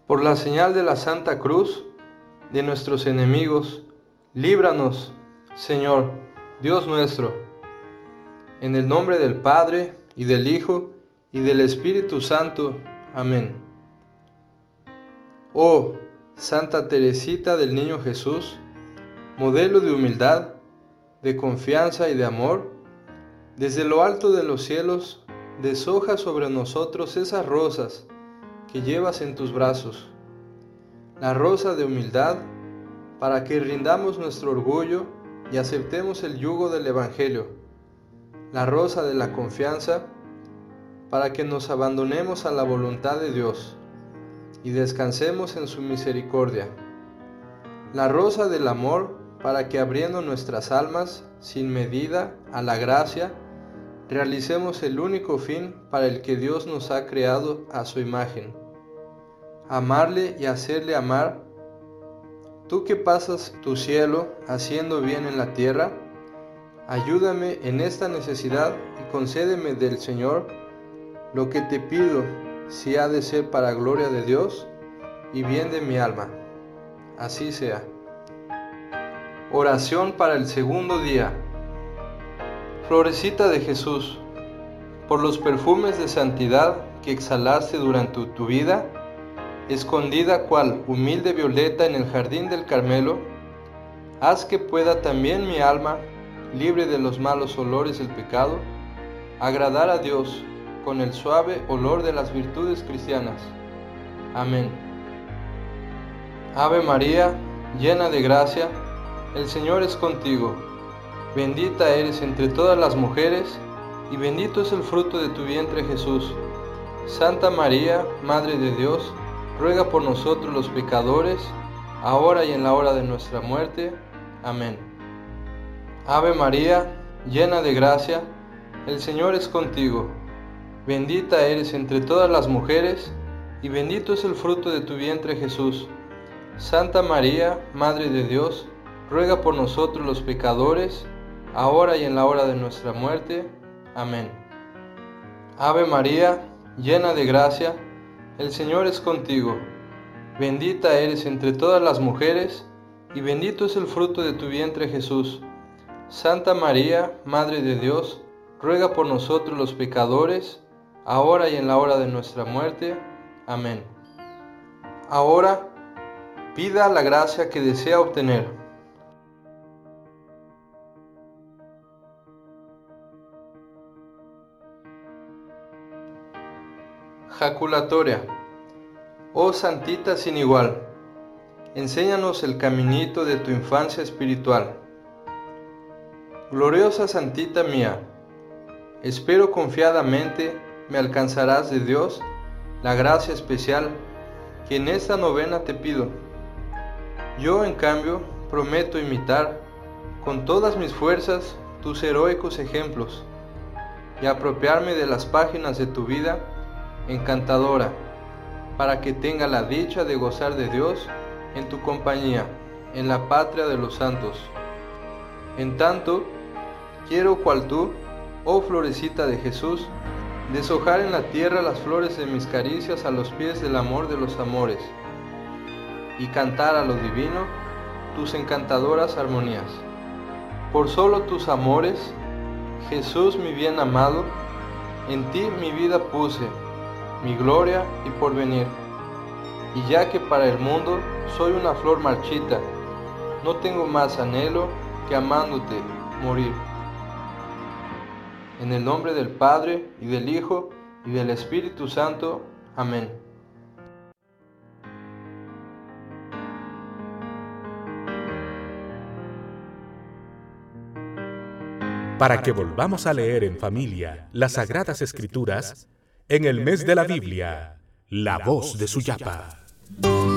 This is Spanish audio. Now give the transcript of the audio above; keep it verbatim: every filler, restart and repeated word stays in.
Por la señal de la Santa Cruz de nuestros enemigos, líbranos, Señor, Dios nuestro. En el nombre del Padre, y del Hijo, y del Espíritu Santo. Amén. Oh, Santa Teresita del Niño Jesús, modelo de humildad, de confianza y de amor, desde lo alto de los cielos, deshoja sobre nosotros esas rosas que llevas en tus brazos. La rosa de humildad, para que rindamos nuestro orgullo y aceptemos el yugo del Evangelio. La rosa de la confianza, para que nos abandonemos a la voluntad de Dios y descansemos en su misericordia. La rosa del amor, para que abriendo nuestras almas sin medida a la gracia, realicemos el único fin para el que Dios nos ha creado a su imagen: amarle y hacerle amar. Tú que pasas tu cielo haciendo bien en la tierra, ayúdame en esta necesidad y concédeme del Señor lo que te pido, si ha de ser para gloria de Dios y bien de mi alma. Así sea. Oración para el segundo día. Florecita de Jesús, por los perfumes de santidad que exhalaste durante tu vida, escondida cual humilde violeta en el jardín del Carmelo, haz que pueda también mi alma, libre de los malos olores del pecado, agradar a Dios con el suave olor de las virtudes cristianas. Amén. Ave María, llena de gracia, el Señor es contigo. Bendita eres entre todas las mujeres, y bendito es el fruto de tu vientre, Jesús. Santa María, Madre de Dios, ruega por nosotros los pecadores, ahora y en la hora de nuestra muerte. Amén. Ave María, llena de gracia, el Señor es contigo. Bendita eres entre todas las mujeres, y bendito es el fruto de tu vientre, Jesús. Santa María, Madre de Dios, ruega por nosotros los pecadores, ahora y en la hora de nuestra muerte. Amén. Ave María, llena de gracia, el Señor es contigo. Bendita eres entre todas las mujeres, y bendito es el fruto de tu vientre, Jesús. Santa María, Madre de Dios, ruega por nosotros los pecadores, ahora y en la hora de nuestra muerte. Amén. Ahora, pida la gracia que desea obtener. Jaculatoria. Oh Santita sin igual, enséñanos el caminito de tu infancia espiritual. Gloriosa Santita mía, espero confiadamente me alcanzarás de Dios la gracia especial que en esta novena te pido. Yo, en cambio, prometo imitar con todas mis fuerzas tus heroicos ejemplos y apropiarme de las páginas de tu vida encantadora, para que tenga la dicha de gozar de Dios en tu compañía, en la patria de los santos. En tanto, quiero cual tú, oh florecita de Jesús, deshojar en la tierra las flores de mis caricias a los pies del amor de los amores, y cantar a lo divino tus encantadoras armonías. Por solo tus amores, Jesús mi bien amado, en ti mi vida puse, mi gloria y porvenir. Y ya que para el mundo soy una flor marchita, no tengo más anhelo que amándote morir. En el nombre del Padre, y del Hijo, y del Espíritu Santo. Amén. Para que volvamos a leer en familia las Sagradas Escrituras, en el mes de la Biblia, La Voz de Suyapa.